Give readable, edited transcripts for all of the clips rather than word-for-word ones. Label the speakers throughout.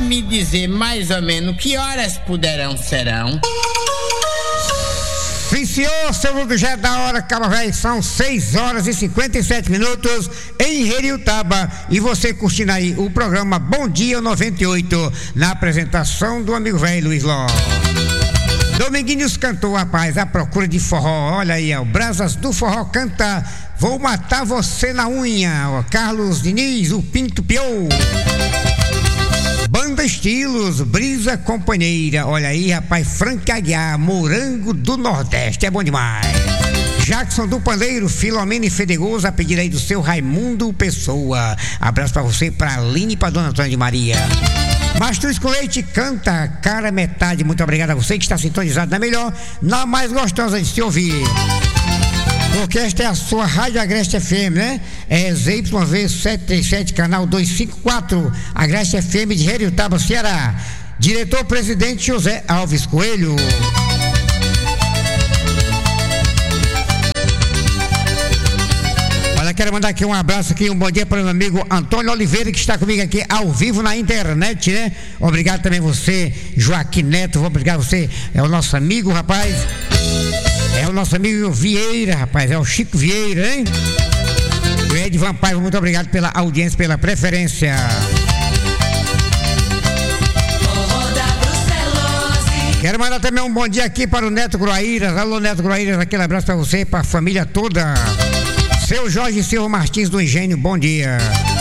Speaker 1: me dizer mais ou menos que horas serão?
Speaker 2: Sim, senhor, seu Ludo, já é da hora, Caba Véi, são 6 horas e 57 minutos em Heriutaba. E você curtindo aí o programa Bom Dia 98, na apresentação do amigo velho Luiz Ló. Dominguinhos cantou, rapaz, à procura de forró. Olha aí, ó, Brasas do Forró canta Vou Matar Você na Unha, ó, Carlos Diniz, o Pinto Piou. Banda Estilos, Brisa Companheira, olha aí, rapaz, Frank Aguiar, Morango do Nordeste, é bom demais. Jackson do Pandeiro, Filomena e Fedegoso, a pedir aí do seu Raimundo Pessoa. Abraço pra você, pra Aline e pra Dona Antônia de Maria. Mastruz com Leite canta Cara Metade, muito obrigado a você que está sintonizado na melhor, na mais gostosa de se ouvir. Porque esta é a sua Rádio Agreste FM, né? É ZYV 737, canal 254, Agreste FM de Heriutaba, Ceará. Diretor-presidente José Alves Coelho. Olha, quero mandar aqui um abraço aqui, um bom dia para o meu amigo Antônio Oliveira, que está comigo aqui ao vivo na internet, né? Obrigado também você, Joaquim Neto, obrigado você, é o nosso amigo, rapaz. É o nosso amigo Vieira, rapaz, é o Chico Vieira, hein? O Edvan Paiva, muito obrigado pela audiência, pela preferência. Quero mandar também um bom dia aqui para o Neto Groaíras. Alô, Neto Groaíras, aquele abraço para você e para a família toda. Seu Jorge Silva Martins do Engenho, bom dia.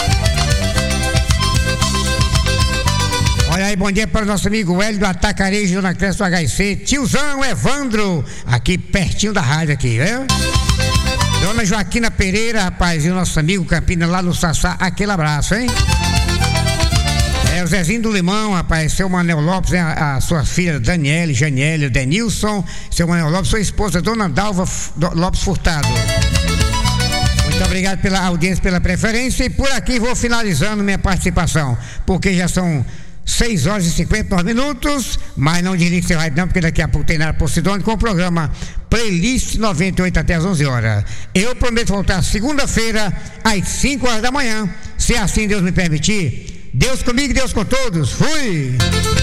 Speaker 2: Olha aí, bom dia para o nosso amigo Hélio do Atacarejo, Dona Cresce do HC, tiozão Evandro, aqui pertinho da rádio aqui, viu? Dona Joaquina Pereira, rapaz, e o nosso amigo Campina lá no Sassá, aquele abraço, hein? É o Zezinho do Limão, rapaz, seu Manuel Lopes, a sua filha Daniele, Janiele, Denilson, seu Manuel Lopes, sua esposa Dona Dalva Lopes Furtado. Muito obrigado pela audiência, pela preferência, e por aqui vou finalizando minha participação, porque já são 6 horas e 59 minutos, mas não desligue seu rádio não, porque daqui a pouco tem Nara Posidone com o programa Playlist 98 até as 11 horas. Eu prometo voltar segunda-feira às 5 horas da manhã, se assim Deus me permitir. Deus comigo e Deus com todos. Fui!